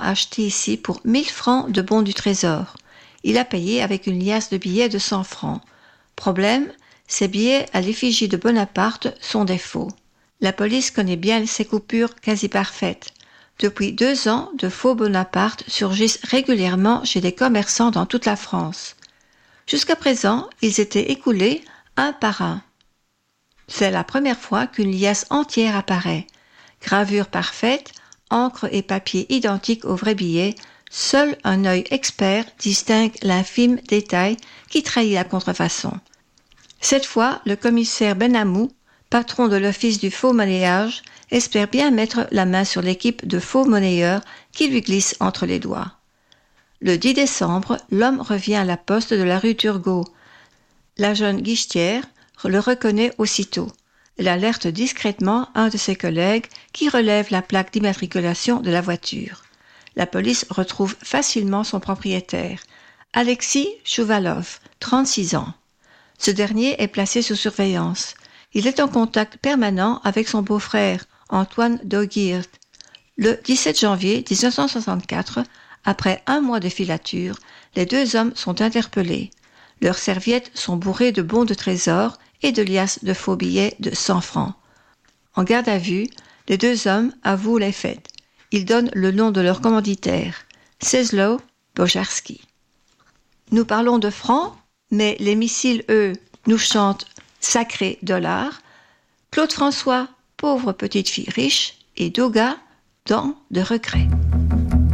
acheté ici pour 1000 francs de bons du trésor. Il a payé avec une liasse de billets de 100 francs. Problème, ces billets à l'effigie de Bonaparte sont des faux. La police connaît bien ces coupures quasi parfaites. Depuis 2 ans, de faux Bonaparte surgissent régulièrement chez des commerçants dans toute la France. Jusqu'à présent, ils étaient écoulés un par un. C'est la première fois qu'une liasse entière apparaît. Gravure parfaite, encre et papier identiques au vrai billet, seul un œil expert distingue l'infime détail qui trahit la contrefaçon. Cette fois, le commissaire Benamou, patron de l'office du faux monnayage, espère bien mettre la main sur l'équipe de faux monnayeurs qui lui glisse entre les doigts. Le 10 décembre, l'homme revient à la poste de la rue Turgot. La jeune guichetière le reconnaît aussitôt. Elle alerte discrètement un de ses collègues qui relève la plaque d'immatriculation de la voiture. La police retrouve facilement son propriétaire, Alexis Chouvalov, 36 ans. Ce dernier est placé sous surveillance. Il est en contact permanent avec son beau-frère, Antoine Daugiert. Le 17 janvier 1964, après 1 mois de filature, les 2 hommes sont interpellés. Leurs serviettes sont bourrées de bons de trésor et de liasses de faux billets de 100 francs. En garde à vue, les 2 hommes avouent les faits. Ils donnent le nom de leur commanditaire, Czesław Bojarski. Nous parlons de francs, mais les missiles, eux, nous chantent « sacré dollar », Claude François, pauvre petite fille riche, et Doga, dent de regret.